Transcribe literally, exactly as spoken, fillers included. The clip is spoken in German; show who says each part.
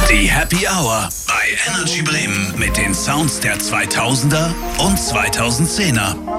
Speaker 1: Die Happy Hour bei Energy Bremen mit den Sounds der zweitausender und zweitausendzehner.